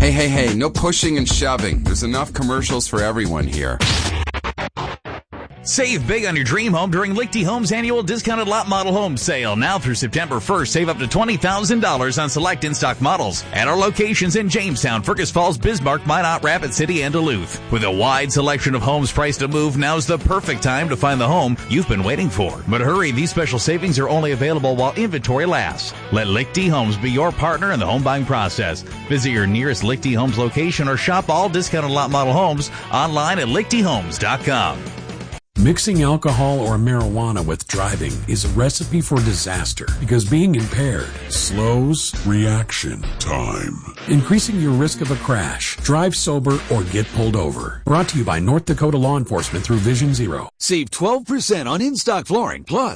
Hey, no pushing and shoving. There's enough commercials for everyone here. Save big on your dream home during Lichty Homes' annual discounted lot model home sale. Now through September 1st, save up to $20,000 on select in-stock models at our locations in Jamestown, Fergus Falls, Bismarck, Minot, Rapid City, and Duluth. With a wide selection of homes priced to move, now's the perfect time to find the home you've been waiting for. But hurry, these special savings are only available while inventory lasts. Let Lichty Homes be your partner in the home buying process. Visit your nearest Lichty Homes location or shop all discounted lot model homes online at lichtyhomes.com. Mixing alcohol or marijuana with driving is a recipe for disaster because being impaired slows reaction time, increasing your risk of a crash. Drive sober or get pulled over. Brought to you by North Dakota Law Enforcement through Vision Zero. Save 12% on in-stock flooring. Plus,